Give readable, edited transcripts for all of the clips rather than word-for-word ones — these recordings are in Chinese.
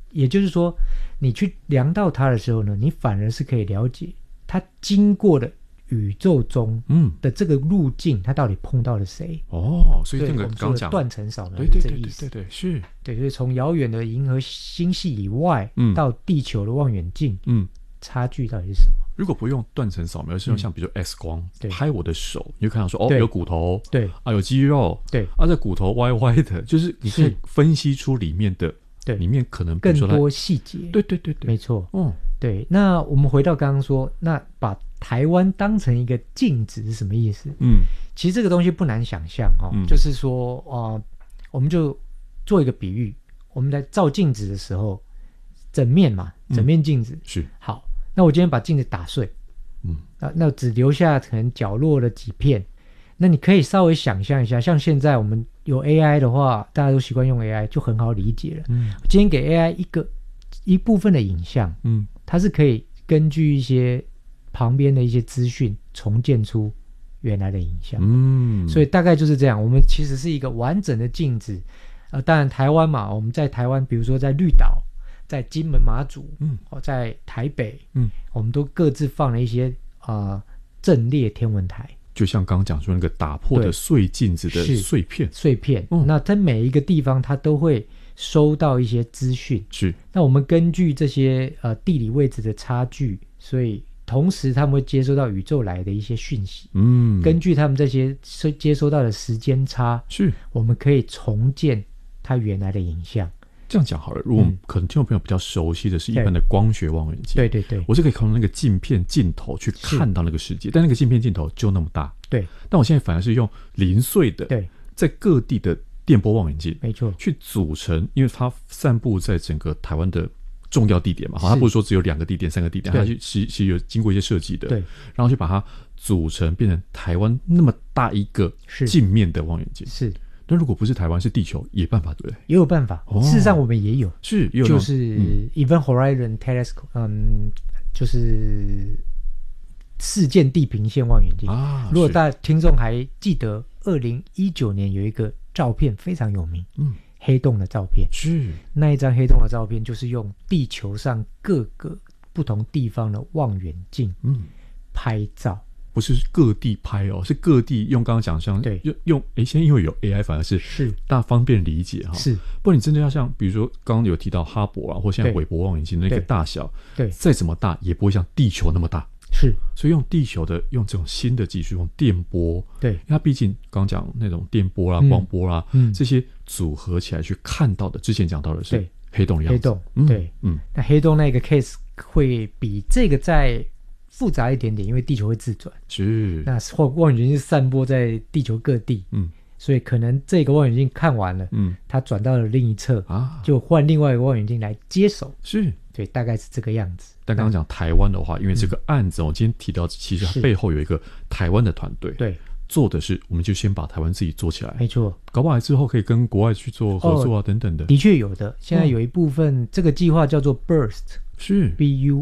也就是说你去量到它的时候呢，你反而是可以了解它经过的宇宙中的这个路径，它到底碰到了谁。 所以那个刚讲断层扫描的对这个意思。 对是， 对，所以从遥远的银河星系以外到地球的望远镜，差距到底是什么？ 如果不用断层扫描，是用像比如说 X 光拍我的手，你就看到说有骨头， 对有肌肉， 对这骨头歪歪的，就是你可以分析出里面的， 对， 里面可能更多细节。 对， 没错。对。那我们回到刚刚说，那把台湾当成一个镜子是什么意思？其实这个东西不难想象就是说我们就做一个比喻，我们在照镜子的时候，整面镜子是好。 那我今天把镜子打碎，那只留下可能角落的几片。那你可以稍微想象一下，像现在我们有 AI 的话，大家都习惯用 AI， 就很好理解了。今天给 AI 一部分的影像，它是可以根据一些旁边的一些资讯重建出原来的影像。所以大概就是这样，我们其实是一个完整的镜子。当然台湾嘛，我们在台湾，比如说在绿岛，在金门马祖，在台北，我们都各自放了一些阵列天文台， 就像刚刚讲说那个打破的碎镜子的碎片， 那在每一个地方它都会收到一些资讯， 是。 那我们根据这些地理位置的差距，所以同时他们会接收到宇宙来的一些讯息，根据他们这些接收到的时间差， 是我们可以重建它原来的影像。 这样讲好了，如果可能听众朋友比较熟悉的是一般的光学望远镜， 对， 我是可以从那个镜片镜头去看到那个世界，但那个镜片镜头就那么大， 对。 但我现在反而是用零碎的， 对， 在各地的电波望远镜， 没错， 去组成，因为它散布在整个台湾的重要地点嘛，它不是说只有2个地点、3个地点，它是有经过一些设计的，对，然后去把它组成变成台湾那么大一个镜面的望远镜，是。那如果不是台湾，是地球也办法，对不对？ 也有办法，事实上我们也有， 也有， 就是 Event Horizon Telescope，就是事件地平线望远镜如果大家听众还记得2019年有一个照片非常有名，黑洞的照片，是那一张黑洞的照片，就是用地球上各个不同地方的望远镜拍照。 不是各地拍是各地用刚刚讲像用现在因为有 AI 反而是大家方便理解是。不过你真的要像比如说刚刚有提到哈勃或现在韦伯望远镜的那个大小，对，再怎么大也不会像地球那么大，是。所以用地球的用这种新的技术，用电波，对，因为它毕竟刚刚讲那种电波啦、光波啦，这些组合起来去看到的，之前讲到的是黑洞的样子，黑洞，对，那黑洞那个 case 会比这个在复杂一点点，因为地球会自转，是。那望远镜是散播在地球各地，所以可能这个望远镜看完了，它转到了另一侧就换另外一个望远镜来接手，是。对，大概是这个样子。 但刚刚讲台湾的话，因为这个案子我今天提到，其实它背后有一个台湾的团队，对，做的是我们就先把台湾自己做起来，没错。搞不好之后可以跟国外去做合作等等的。 的确有的，现在有一部分这个计划叫做 BURST。是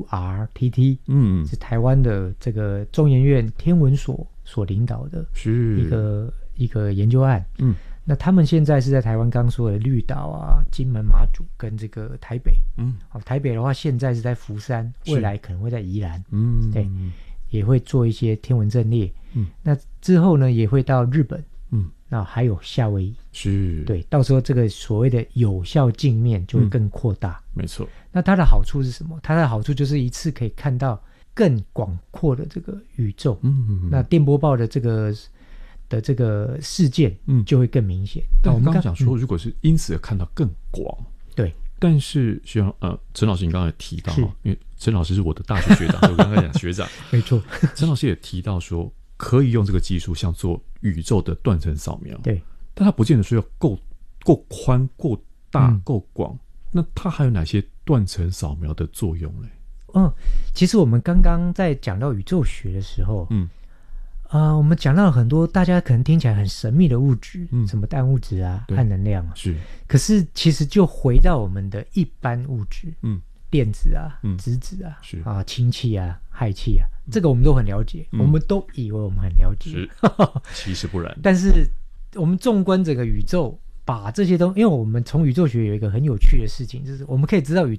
BURTT， 是台湾的这个中研院天文所领导的一个研究案。那他们现在是在台湾刚说的绿岛金门马祖跟这个台北。台北的话现在是在福山，未来可能会在宜兰。对，也会做一些天文阵列。那之后呢也会到日本。那还有夏威夷，是。对，到时候这个所谓的有效镜面就会更扩大。没错。那它的好处是什么？它的好处就是一次可以看到更广阔的这个宇宙。那电波报的这个事件就会更明显。 但我们刚刚讲说，如果是因此而看到更广，对。但是像陈老师你刚才也提到，因为陈老师是我的大学学长，我刚才讲学长，没错。陈老师也提到说，可以用这个技术像做宇宙的断层扫描，对，但它不见得说要够宽、够大、够广。那它还有哪些断层扫描的作用呢？ 其实我们刚刚在讲到宇宙学的时候，我们讲到了很多大家可能听起来很神秘的物质，什么氮物质暗能量是。可是其实就回到我们的一般物质，电子质子是氢气氦气这个我们都很了解，我们都以为我们很了解， 其实不然。 但是我们纵观整个宇宙，把这些东西，因为我们从宇宙学有一个很有趣的事情，就是我们可以知道宇